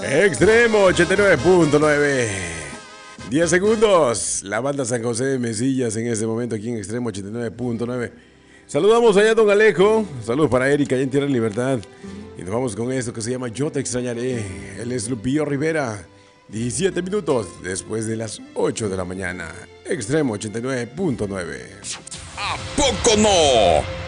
Extremo 89.9. 10 segundos. La banda San José de Mesillas en este momento aquí en Extremo 89.9. Saludamos allá a don Alejo. Saludos para Erika allá en Tierra de Libertad. Y nos vamos con esto que se llama Yo te extrañaré. Él es Lupillo Rivera. 17 minutos después de las 8 de la mañana. Extremo 89.9. ¿A poco no?